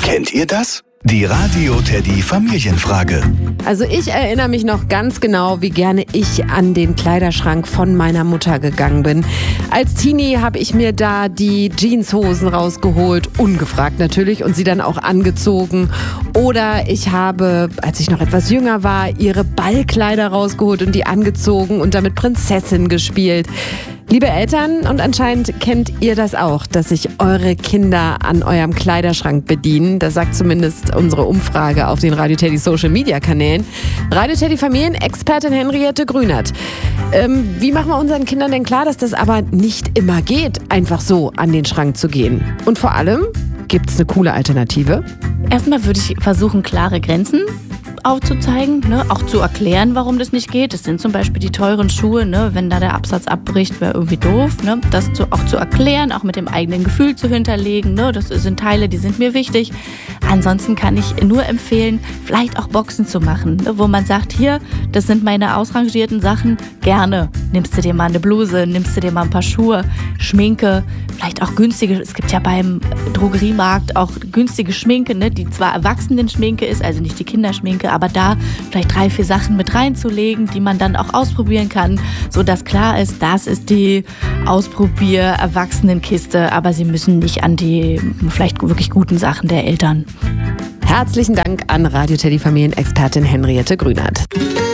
Kennt ihr das? Die Radio Teddy Familienfrage. Also ich erinnere mich noch ganz genau, wie gerne ich an den Kleiderschrank von meiner Mutter gegangen bin. Als Teenie habe ich mir da die Jeanshosen rausgeholt, ungefragt natürlich, und sie dann auch angezogen. Oder ich habe, als ich noch etwas jünger war, ihre Ballkleider rausgeholt und die angezogen und damit Prinzessin gespielt. Liebe Eltern, und anscheinend kennt ihr das auch, dass sich eure Kinder an eurem Kleiderschrank bedienen. Das sagt zumindest unsere Umfrage auf den Radio Teddy Social Media Kanälen. Radio Teddy Familienexpertin Henriette Grünert. Wie machen wir unseren Kindern denn klar, dass das aber nicht immer geht, einfach so an den Schrank zu gehen? Und vor allem, gibt es eine coole Alternative? Erstmal würde ich versuchen, klare Grenzen aufzuzeigen, auch zu erklären, warum das nicht geht. Das sind zum Beispiel die teuren Schuhe, wenn da der Absatz abbricht, wäre irgendwie doof. Das auch zu erklären, auch mit dem eigenen Gefühl zu hinterlegen. Das sind Teile, die sind mir wichtig. Ansonsten kann ich nur empfehlen, vielleicht auch Boxen zu machen, wo man sagt, hier, das sind meine ausrangierten Sachen, gerne. Nimmst du dir mal eine Bluse, nimmst du dir mal ein paar Schuhe, Schminke, vielleicht auch günstige. Es gibt ja beim Drogeriemarkt auch günstige Schminke, die zwar Erwachsenen-Schminke ist, also nicht die Kinderschminke, aber da vielleicht 3, 4 Sachen mit reinzulegen, die man dann auch ausprobieren kann, sodass klar ist, das ist die Ausprobier-Erwachsenenkiste, aber sie müssen nicht an die vielleicht wirklich guten Sachen der Eltern. Herzlichen Dank an Radio Teddy Familienexpertin Henriette Grünert.